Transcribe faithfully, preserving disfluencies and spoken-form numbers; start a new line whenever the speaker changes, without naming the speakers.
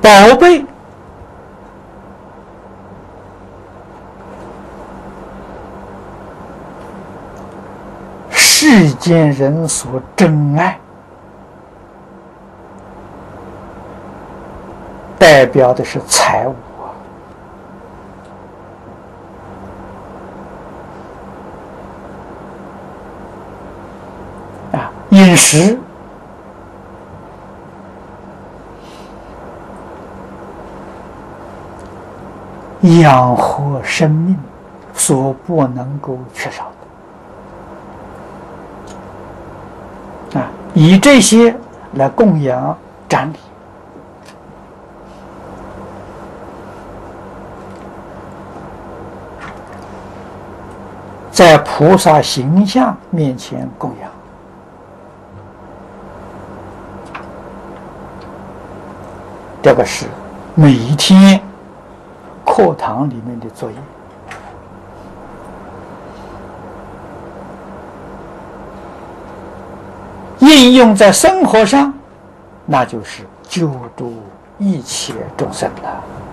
宝贝，世间人所珍爱，代表的是财物啊，饮食。养活生命所不能够缺少的啊，以这些来供养瞻礼，在菩萨形象面前供养，这个是每一天课堂里面的作业。应用在生活上，那就是救度一切众生了。